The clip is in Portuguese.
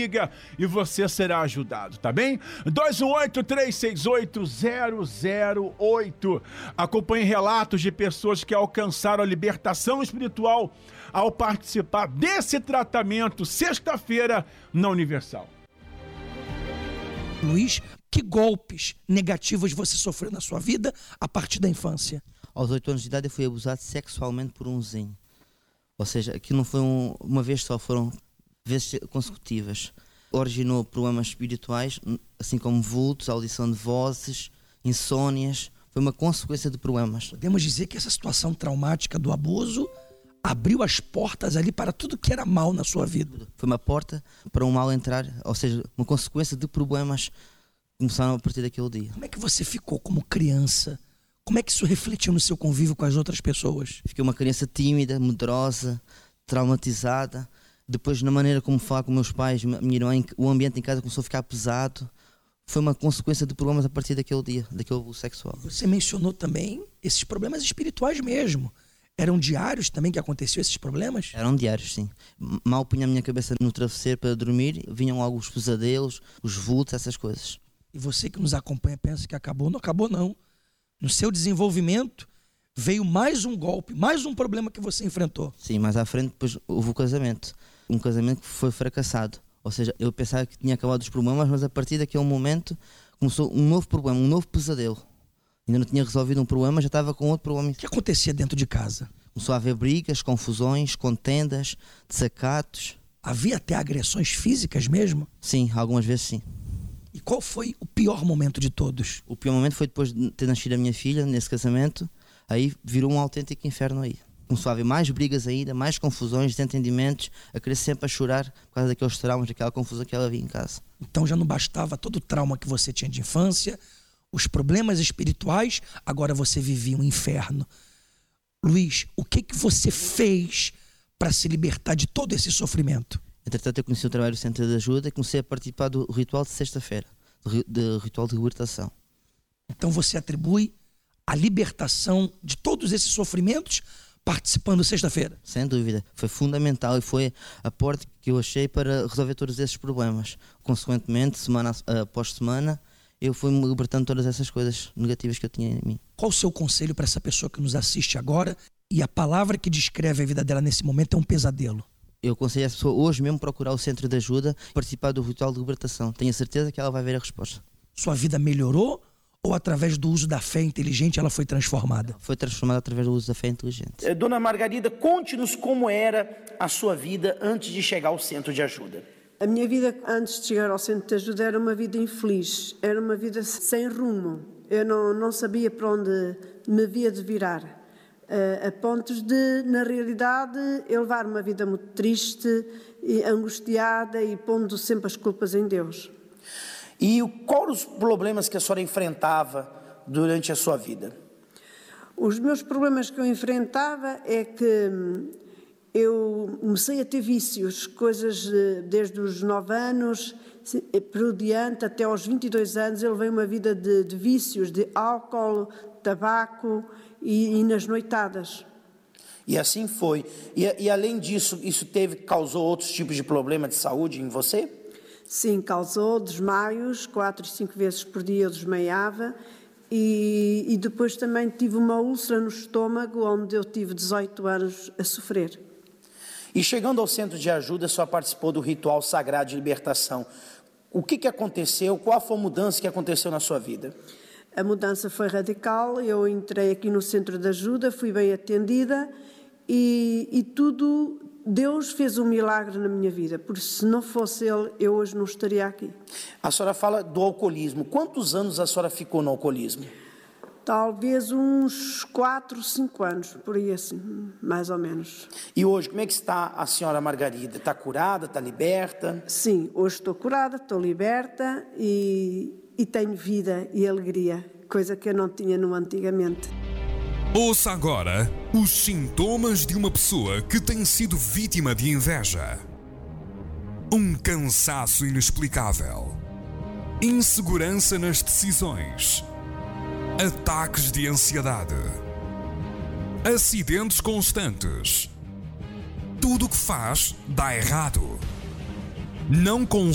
liga e você será ajudado, tá bem? 218-368-008. Acompanhe relatos de pessoas que alcançaram a libertação espiritual ao participar desse tratamento sexta-feira na Universal. Luiz, que golpes negativos você sofreu na sua vida a partir da infância? Aos 8 anos de idade eu fui abusado sexualmente por um vizinho. Ou seja, aquilo não foi uma vez só, foram vezes consecutivas. Originou problemas espirituais, assim como vultos, audição de vozes, insônias. Foi uma consequência de problemas. Podemos dizer que essa situação traumática do abuso abriu as portas ali para tudo que era mal na sua vida. Foi uma porta para um mal entrar, ou seja, uma consequência de problemas que começaram a partir daquele dia. Como é que você ficou como criança? Como é que isso refletiu no seu convívio com as outras pessoas? Fiquei uma criança tímida, medrosa, traumatizada. Depois, na maneira como falar com meus pais, minha irmã, o ambiente em casa começou a ficar pesado. Foi uma consequência de problemas a partir daquele dia, daquele abuso sexual. Você mencionou também esses problemas espirituais mesmo. Eram diários também que aconteciam esses problemas? Eram diários, sim. Mal punha a minha cabeça no travesseiro para dormir, vinham logo os pesadelos, os vultos, essas coisas. E você que nos acompanha pensa que acabou? Não acabou, não. No seu desenvolvimento veio mais um golpe, mais um problema que você enfrentou. Sim, mais à frente depois houve o casamento. Um casamento que foi fracassado. Ou seja, eu pensava que tinha acabado os problemas, mas a partir daquele momento começou um novo problema, um novo pesadelo. Ainda não tinha resolvido um problema, já estava com outro problema. O que acontecia dentro de casa? Começou a haver brigas, confusões, contendas, desacatos. Havia até agressões físicas mesmo? Sim, algumas vezes sim. E qual foi o pior momento de todos? O pior momento foi depois de ter nascido a minha filha, nesse casamento. Aí virou um autêntico inferno aí. Começou a haver mais brigas ainda, mais confusões, desentendimentos, a querer sempre a chorar por causa daqueles traumas, daquela confusão que ela havia em casa. Então já não bastava todo o trauma que você tinha de infância, os problemas espirituais, agora você vivia um inferno. Luiz, o que você fez para se libertar de todo esse sofrimento? Entretanto, eu conheci o trabalho do Centro de Ajuda e comecei a participar do ritual de sexta-feira, do ritual de libertação. Então você atribui a libertação de todos esses sofrimentos participando sexta-feira? Sem dúvida. Foi fundamental e foi a porta que eu achei para resolver todos esses problemas. Consequentemente, semana após semana, eu fui-me libertando de todas essas coisas negativas que eu tinha em mim. Qual o seu conselho para essa pessoa que nos assiste agora e a palavra que descreve a vida dela nesse momento é um pesadelo? Eu aconselho a pessoa hoje mesmo procurar o Centro de Ajuda, participar do ritual de libertação. Tenho a certeza que ela vai ver a resposta. Sua vida melhorou ou através do uso da fé inteligente ela foi transformada? Foi transformada através do uso da fé inteligente. Dona Margarida, conte-nos como era a sua vida antes de chegar ao Centro de Ajuda. A minha vida antes de chegar ao Centro de Ajuda era uma vida infeliz, era uma vida sem rumo. Eu não sabia para onde me havia de virar. A pontos de, na realidade, eu levar uma vida muito triste, e angustiada e pondo sempre as culpas em Deus. E quais os problemas que a senhora enfrentava durante a sua vida? Os meus problemas que eu enfrentava é que eu comecei a ter vícios, coisas desde os 9 anos, por diante, até aos 22 anos, eu levei uma vida de vícios, de álcool, tabaco e nas noitadas. E assim foi. E além disso, isso causou outros tipos de problema de saúde em você? Sim, causou desmaios, 4 e 5 vezes por dia eu desmaiava. E depois também tive uma úlcera no estômago, onde eu tive 18 anos a sofrer. E chegando ao Centro de Ajuda, a senhora participou do ritual sagrado de libertação. O que aconteceu? Qual foi a mudança que aconteceu na sua vida? A mudança foi radical. Eu entrei aqui no Centro de Ajuda, fui bem atendida e tudo, Deus fez um milagre na minha vida, porque se não fosse Ele, eu hoje não estaria aqui. A senhora fala do alcoolismo. Quantos anos a senhora ficou no alcoolismo? Talvez uns 4, 5 anos, por aí assim, mais ou menos. E hoje, como é que está a senhora Margarida? Está curada, está liberta? Sim, hoje estou curada, estou liberta e tenho vida e alegria, coisa que eu não tinha no antigamente. Ouça agora os sintomas de uma pessoa que tem sido vítima de inveja. Um cansaço inexplicável. Insegurança nas decisões. Ataques de ansiedade. Acidentes constantes. Tudo o que faz dá errado. Não consegue